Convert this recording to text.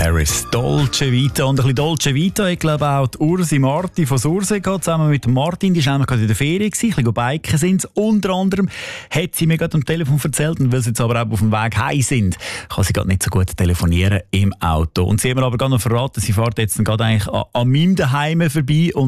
Harris, Dolce Vita. Und ein bisschen Dolce Vita, ich glaube auch die Ursi Marti von Sursee gehabt, zusammen mit Martin. Die war nämlich gerade in der Ferien, ein bisschen biken sind. Unter anderem hat sie mir gerade am Telefon erzählt, und weil sie jetzt aber auch auf dem Weg heim sind, kann sie gerade nicht so gut telefonieren im Auto. Und sie haben mir aber gerade noch verraten, sie fährt jetzt gerade eigentlich an meinem Daheim vorbei. Und